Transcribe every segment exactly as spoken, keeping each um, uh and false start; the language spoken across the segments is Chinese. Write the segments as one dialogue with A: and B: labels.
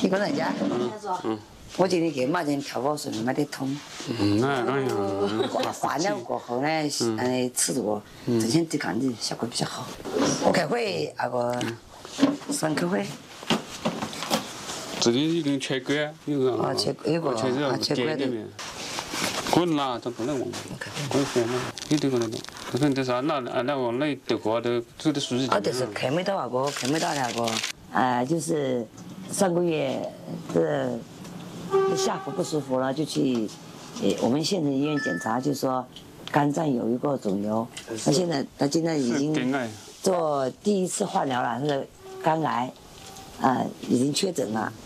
A: 你跟人家？
B: 嗯嗯。
A: 我今天给马人跳过水，没得痛。
B: 嗯，那那样。
A: 化疗过后呢，嗯，吃这个增强抵抗力效果比较好。我开会那个上开会。
B: 这里已经切割，有个。
A: 啊，切有个啊，切割的。
B: 滚啦，都不能往。滚翻了，有这个那种。可能就是那那那个那德国的做的数据。
A: 啊，就是看没到那个，看没到那个，啊，就是上个月这。下腹不舒服了，就去，呃，我们县城医院检查，就说肝脏有一个肿瘤。他现在他现在已经做第一次化疗了，是肝癌，啊、呃，已经确诊了。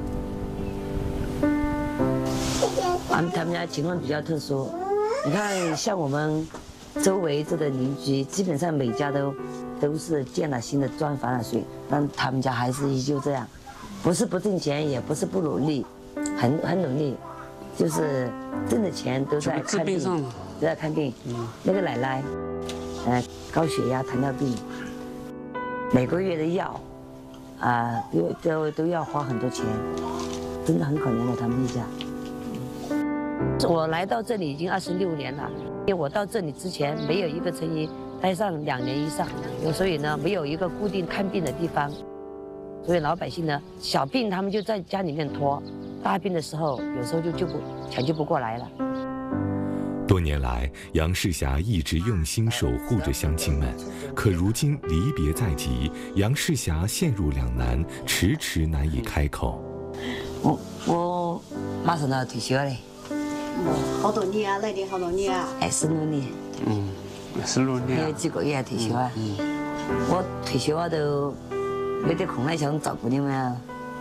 A: 他们他们家情况比较特殊，你看像我们周围这个邻居，基本上每家都都是建了新的砖防了水，但他们家还是依旧这样，不是不挣钱，也不是不努力。很很努力，就是挣的钱都在看病，都在看病。嗯、那个奶奶，呃，高血压、糖尿病，每个月的药，啊、呃，都都都要花很多钱，真的很可怜的他们一家。我来到这里已经二十六年了，因为我到这里之前没有一个村医待上两年以上，所以呢没有一个固定看病的地方，所以老百姓呢小病他们就在家里面拖。大病的时候，有时候就救不抢救不过来了。
C: 多年来，杨世霞一直用心守护着乡亲们，可如今离别在即，杨世霞陷入两难，迟迟难以开口。
A: 我我马上都要退休了。
D: 哦，好多年啊，来的好多年啊。
A: 二十六年。
B: 嗯，二十六年。
A: 还有几个月退休啊？嗯。我退休啊都没得空来想照顾你们啊。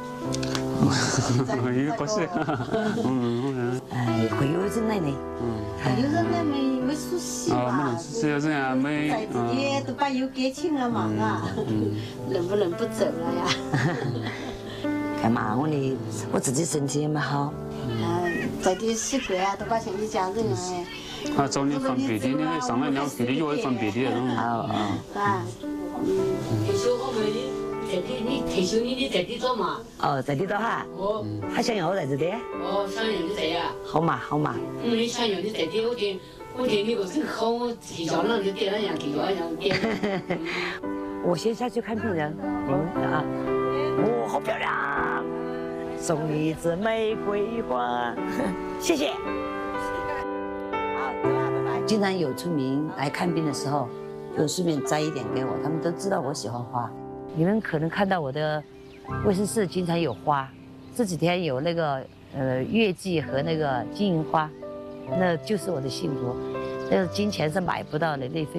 B: 一个不是，嗯嗯，
A: 哎，会有人来的，
D: 嗯，会有人来没没出息嘛，
B: 只有这样没，
D: 在自己都把油给请了嘛啊，能不能不走了呀？
A: 干嘛我的我自己身体也没好，
D: 嗯，在地习惯啊，都把像一家人哎。
B: 啊，找你放别的，你那上来两别的药也放别的那种。
A: 哦
D: 哦。啊，嗯。退休后面在地，你退休你你在地做嘛？
A: 哦，在地做哈。哦。他想要我在这的。
D: 哦，想要你在呀。
A: 好嘛好嘛。
D: 嗯，你想要你在地，我见我见你个真好，我提交了就点了样，提交一样点。
A: 我先下去看病人。嗯啊。哦，好漂亮！送你一支玫瑰花，谢谢。好，拜拜拜拜。经常有村民来看病的时候，就顺便摘一点给我，他们都知道我喜欢花。你们可能看到我的卫生室经常有花，这几天有那个呃月季和那个金银花，那就是我的幸福，那个金钱是买不到的那份。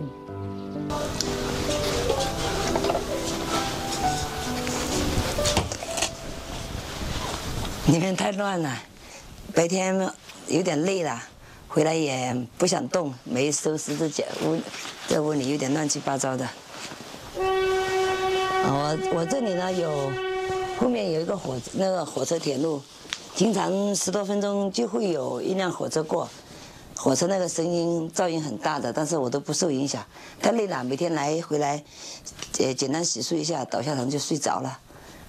A: 里面太乱了，白天有点累了，回来也不想动，没收拾这家屋，这屋里有点乱七八糟的。我我这里呢有，后面有一个火那个火车铁路，经常十多分钟就会有一辆火车过，火车那个声音噪音很大的，但是我都不受影响。太累了，每天来回来，呃简单洗漱一下，倒下床就睡着了。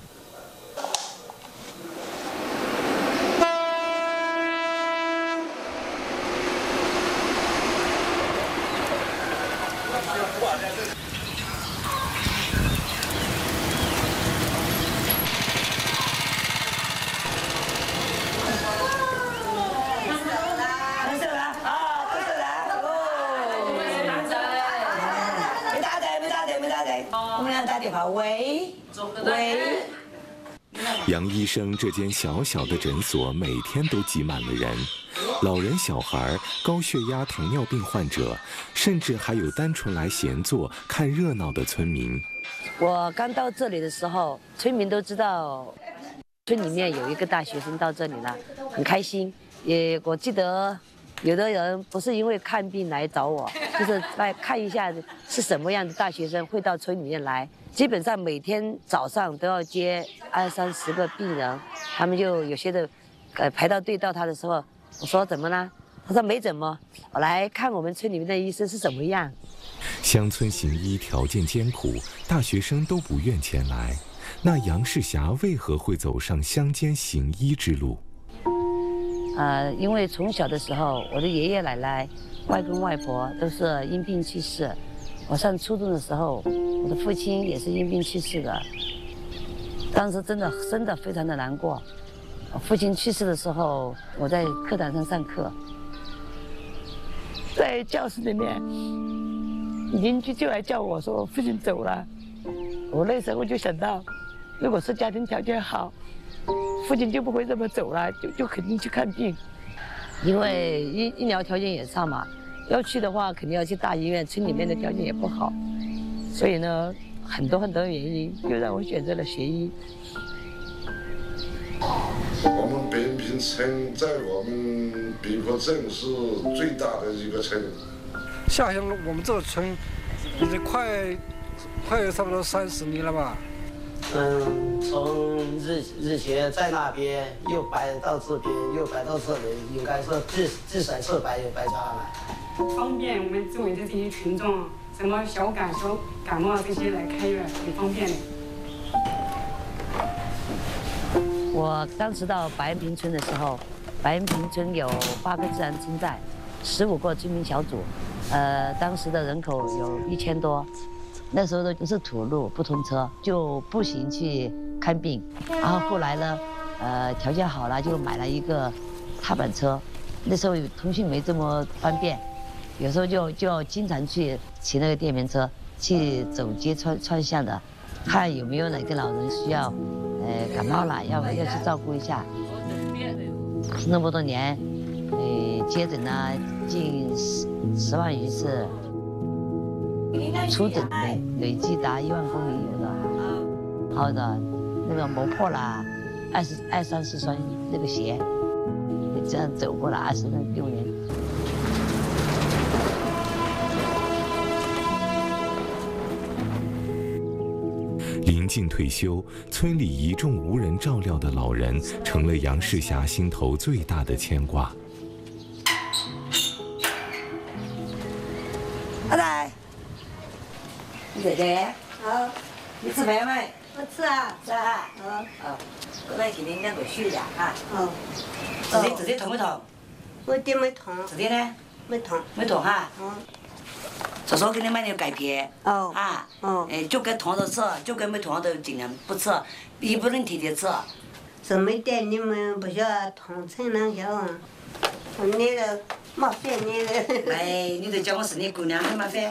A: 喂喂，
C: 杨医生这间小小的诊所每天都挤满了人，老人、小孩、高血压、糖尿病患者，甚至还有单纯来闲坐看热闹的村民。
A: 我刚到这里的时候，村民都知道村里面有一个大学生到这里了，很开心。也我记得有的人不是因为看病来找我，就是来看一下是什么样的大学生会到村里面来。基本上每天早上都要接二三十个病人，他们就有些的，呃，排到队到他的时候，我说怎么了？他说没怎么，我来看我们村里面的医生是什么样。
C: 乡村行医条件艰苦，大学生都不愿前来， 那杨世霞为何会走上乡间行医之路？
A: 呃，因为从小的时候，我的爷爷奶奶、外公外婆都是因病去世。我上初中的时候，我的父亲也是因病去世的。当时真的真的非常的难过。父亲去世的时候，我在课堂上上课，在教室里面，邻居就来叫我说父亲走了。我那时候就想到，如果是家庭条件好，父亲就不会这么走了，就就肯定去看病，因为医医疗条件也差嘛，要去的话肯定要去大医院，村里面的条件也不好，所以呢，很多很多原因就让我选择了学医。
E: 我们白云坪村在我们滨河镇是最大的一个村。
F: 下乡我们这个村已经快快有差不多三十年了吧。
G: 嗯，从日日前在那边又摆到这边，又摆到这里，应该是至至少是摆有摆家了。
H: 方便我们周围的这些群众，什么小感小感冒这些来开院，挺方便的。
A: 我当时到白云坪村的时候，白云坪村有八个自然村在，十五个居民小组，呃，当时的人口有一千多。那时候都是土路，不通车，就步行去看病。然后后来呢，呃，条件好了，就买了一个踏板车。那时候通讯没这么方便，有时候就就要经常去骑那个电瓶车去走街串串巷的，看有没有哪个老人需要，呃，感冒了要要去照顾一下。那么多年，呃，接诊呢近十十万余次。初诊累累计达一万公里有的，好的，那个磨破了二十二三十双那个鞋，这样走过了二十六年。
C: 临近退休，村里一众无人照料的老人，成了杨世霞心头最大的牵挂。
I: 阿仔。
A: 姐姐，
I: 好，
A: 你吃饭没？
I: 我吃啊，
A: 吃啊。
I: 哦。
A: 哦，过来给你两个血压哈。
I: 哦。
A: 自己自己痛不痛？
I: 我的没痛。
A: 自己呢？
I: 没痛。
A: 没痛哈。
I: 嗯。
A: 叔叔给你买点钙片。
I: 哦。
A: 啊。
I: 哦。
A: 哎，就该痛的吃，就该没痛的尽量不吃，也不能天天吃。
I: 这么点你们不晓得痛成啷个啊？你的麻烦你的。
A: 哎，你都叫我是你姑娘，很麻烦。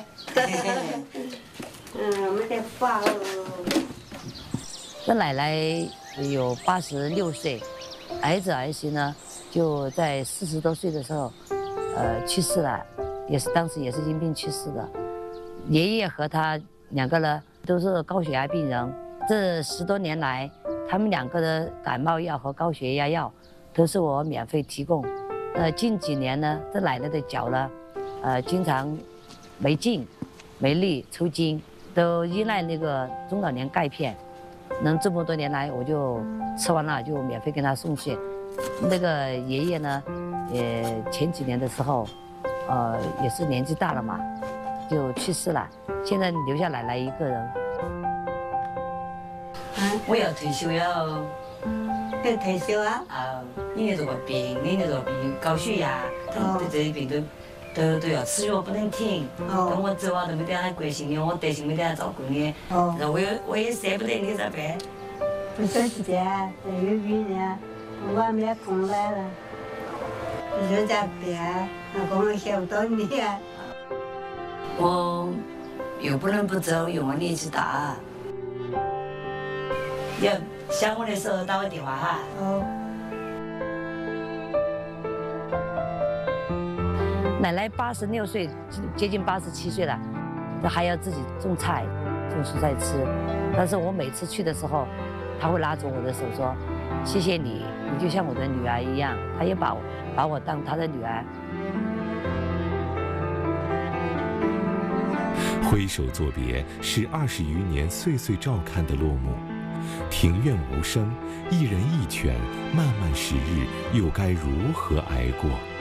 I: 嗯，没得法哦。
A: 这奶奶有八十六岁，儿子儿媳呢就在四十多岁的时候，呃去世了，也是当时也是因病去世的。爷爷和他两个呢都是高血压病人，这十多年来，他们两个的感冒药和高血压药都是我免费提供。呃，近几年呢，这奶奶的脚呢，呃经常没劲、没力、抽筋。都依赖那个中老年钙片，能这么多年来，我就吃完了就免费给他送去。那个爷爷呢，也前几年的时候，呃，也是年纪大了嘛，就去世了。现在留下奶奶一个人。
I: 嗯，
A: 我要退休了。
I: 要退休啊？
A: 啊，你那个病，你那个病高血压，
I: 哦，
A: 这些病都。都都要吃药不能停，
I: 哦、
A: 等我走啊都没得人关心你，我德行没得人照顾你，哦、然后我也我也舍不得你咋办？
I: 不着急的，这有病呢，我还没空来了，你说咋办？那我想不到你啊。
A: 我又不能不走，又我年纪大，你要想我的时候打我电话哈。哦。奶奶八十六岁，接近八十七岁了，这还要自己种菜、种蔬菜吃。但是我每次去的时候，她会拉着我的手说：“谢谢你，你就像我的女儿一样。”她也把我把我当她的女儿。
C: 挥手作别，是二十余年岁岁照看的落幕。庭院无声，一人一犬，漫漫时日，又该如何挨过？